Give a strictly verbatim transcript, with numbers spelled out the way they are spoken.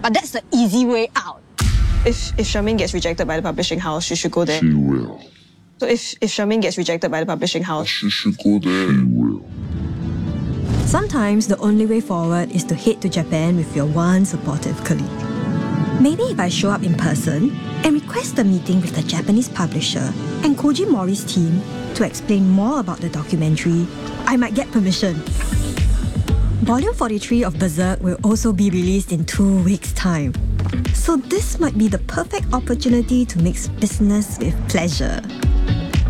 But that's the easy way out. If if Charmaine gets rejected by the publishing house, she should go there. She will. So if, if Charmaine gets rejected by the publishing house, She should go there. She will. Sometimes the only way forward is to head to Japan with your one supportive colleague. Maybe if I show up in person and request a meeting with the Japanese publisher and Koji Mori's team to explain more about the documentary, I might get permission. Volume forty-three of Berserk will also be released in two weeks' time. So this might be the perfect opportunity to mix business with pleasure.